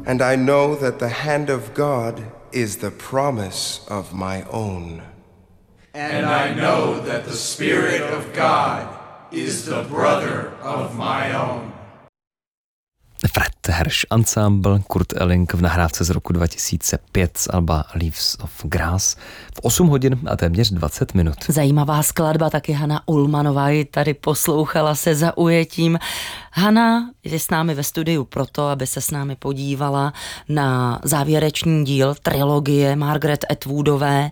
And I know that the hand of God is the promise of my own. And I know that the Spirit of God is the brother of my own. Fred Hersch Ensemble, Kurt Elling v nahrávce z roku 2005 z alba Leaves of Grass v 8 hodin a téměř 20 minut. Zajímavá skladba, taky Hana Ullmanová ji tady poslouchala se zaujetím. Hana je s námi ve studiu proto, aby se s námi podívala na závěrečný díl trilogie Margaret Atwoodové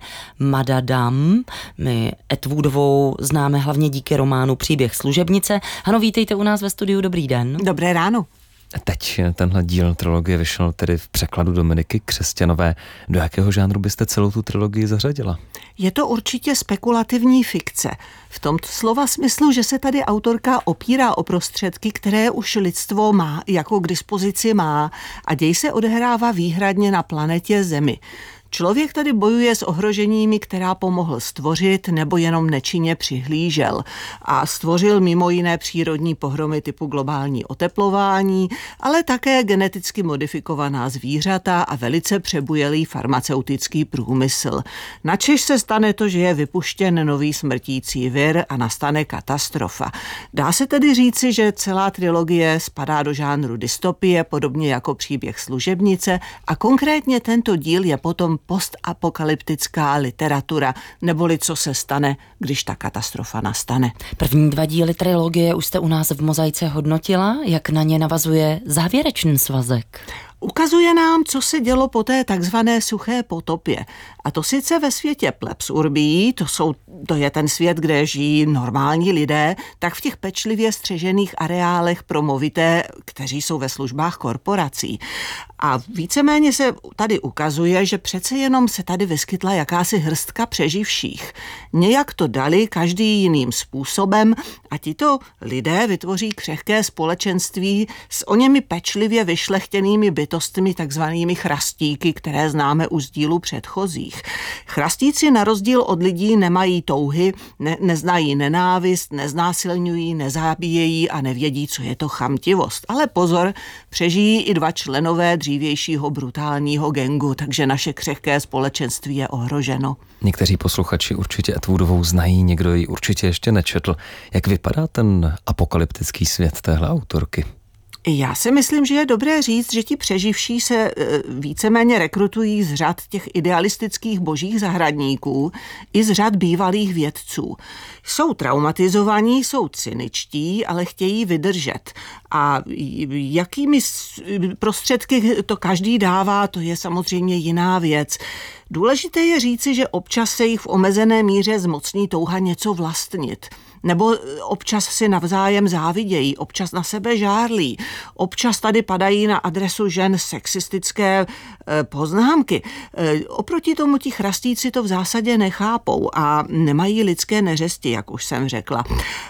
Madame. My Atwoodovou známe hlavně díky románu Příběh služebnice. Hano, vítejte u nás ve studiu, dobrý den. Dobré ráno. Teď tenhle díl trilogie vyšel tedy v překladu Dominiky Křesťanové. Do jakého žánru byste celou tu trilogii zařadila? Je to určitě spekulativní fikce. V tom slova smyslu, že se tady autorka opírá o prostředky, které už lidstvo má, jako k dispozici má, a děj se odehrává výhradně na planetě Zemi. Člověk tady bojuje s ohroženími, která pomohl stvořit nebo jenom nečinně přihlížel. A stvořil mimo jiné přírodní pohromy typu globální oteplování, ale také geneticky modifikovaná zvířata a velice přebujelý farmaceutický průmysl. Načež se stane to, že je vypuštěn nový smrtící vir a nastane katastrofa. Dá se tedy říci, že celá trilogie spadá do žánru dystopie, podobně jako Příběh služebnice, a konkrétně tento díl je potom postapokalyptická literatura, neboli co se stane, když ta katastrofa nastane. První 2 díly trilogie už jste u nás v Mozaice hodnotila, jak na ně navazuje závěrečný svazek. Ukazuje nám, co se dělo po té takzvané suché potopě. A to sice ve světě plebs urbii, to je ten svět, kde žijí normální lidé, tak v těch pečlivě střežených areálech pro movité, kteří jsou ve službách korporací. A víceméně se tady ukazuje, že přece jenom se tady vyskytla jakási hrstka přeživších. Nějak to dali každý jiným způsobem a tito lidé vytvoří křehké společenství s oněmi pečlivě vyšlechtěnými bytostmi, takzvanými chrastíky, které známe už z dílů předchozích. Chrastíci na rozdíl od lidí nemají touhy, neznají nenávist, neznásilňují, nezabíjejí a nevědí, co je to chamtivost. Ale pozor, přežijí i 2 členové dřívějšího brutálního gangu, takže naše křehké společenství je ohroženo. Někteří posluchači určitě Atwoodovou znají, někdo ji určitě ještě nečetl. Jak vypadá ten apokalyptický svět téhle autorky? Já si myslím, že je dobré říct, že ti přeživší se víceméně rekrutují z řad těch idealistických božích zahradníků i z řad bývalých vědců. Jsou traumatizovaní, jsou cyničtí, ale chtějí vydržet. A jakými prostředky to každý dává, to je samozřejmě jiná věc. Důležité je říci, že občas se jich v omezené míře zmocní touha něco vlastnit. Nebo občas si navzájem závidějí, občas na sebe žárlí, občas tady padají na adresu žen sexistické poznámky. Oproti tomu ti chrastíci to v zásadě nechápou a nemají lidské neřesti, jak už jsem řekla.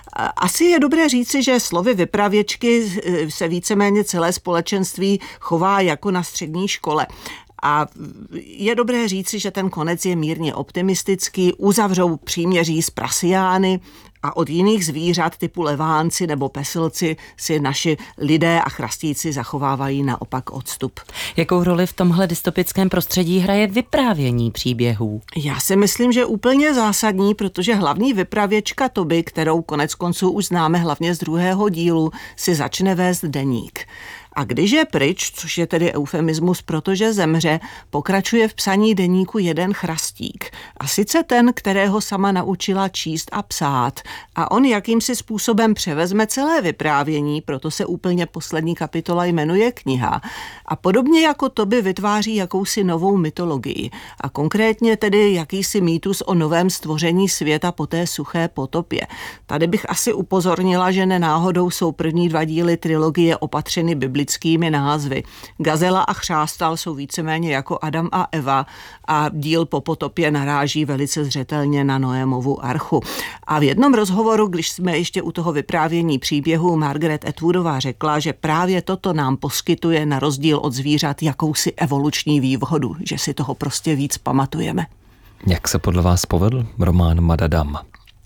Asi je dobré říci, že slovy vypravěčky se víceméně celé společenství chová jako na střední škole. A je dobré říci, že ten konec je mírně optimistický, uzavřou příměří s prasiány a od jiných zvířat typu levánci nebo pesilci si naši lidé a chrastíci zachovávají naopak odstup. Jakou roli v tomhle dystopickém prostředí hraje vyprávění příběhů? Já si myslím, že úplně zásadní, protože hlavní vypravěčka Toby, kterou konec konců už známe hlavně z 2. dílu, si začne vést deník. A když je pryč, což je tedy eufemismus, protože zemře, pokračuje v psaní deníku jeden chrastík. A sice ten, kterého sama naučila číst a psát. A on jakýmsi způsobem převezme celé vyprávění, proto se úplně poslední kapitola jmenuje kniha. A podobně jako Toby vytváří jakousi novou mytologii. A konkrétně tedy jakýsi mýtus o novém stvoření světa po té suché potopě. Tady bych asi upozornila, že nenáhodou jsou první 2 díly trilogie opatřeny biblickými názvy. Gazela a chřástal jsou víceméně jako Adam a Eva a díl po potopě naráží velice zřetelně na Noémovu archu. A v jednom rozhovoru, když jsme ještě u toho vyprávění příběhu, Margaret Atwoodová řekla, že právě toto nám poskytuje na rozdíl od zvířat jakousi evoluční výhodu, že si toho prostě víc pamatujeme. Jak se podle vás povedl román Madame?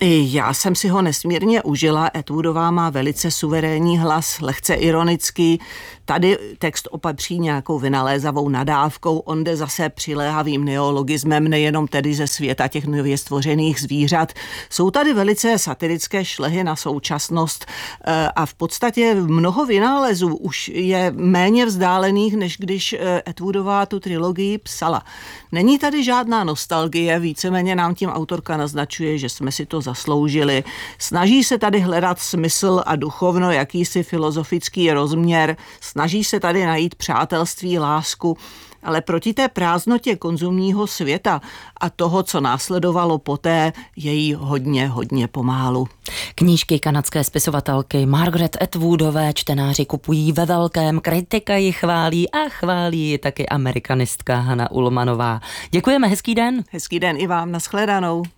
Já jsem si ho nesmírně užila. Atwoodová má velice suverénní hlas, lehce ironický. Tady text opatří nějakou vynalézavou nadávkou, onde zase přiléhavým neologismem, nejenom tedy ze světa těch nově stvořených zvířat. Jsou tady velice satirické šlehy na současnost a v podstatě mnoho vynálezů už je méně vzdálených, než když Atwoodová tu trilogii psala. Není tady žádná nostalgie, víceméně nám tím autorka naznačuje, že jsme si to zasloužili. Snaží se tady hledat smysl a duchovno, jakýsi filozofický rozměr, snaží se tady najít přátelství, lásku, ale proti té prázdnotě konzumního světa a toho, co následovalo poté, je jí hodně pomálu. Knížky kanadské spisovatelky Margaret Atwoodové čtenáři kupují ve velkém, kritika ji chválí a chválí ji taky amerikanistka Hana Ullmanová. Děkujeme, hezký den. Hezký den i vám, nashledanou.